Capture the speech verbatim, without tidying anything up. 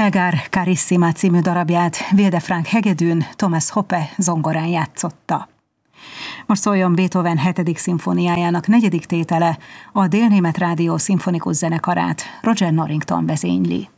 Elgar Carissima című darabját Wilde Frank hegedűn, Thomas Hoppe zongorán játszotta. Most szóljon Beethoven hetedik szimfóniájának negyedik tétele, a Délnémet Rádió szimfonikus zenekarát Roger Norrington vezényli.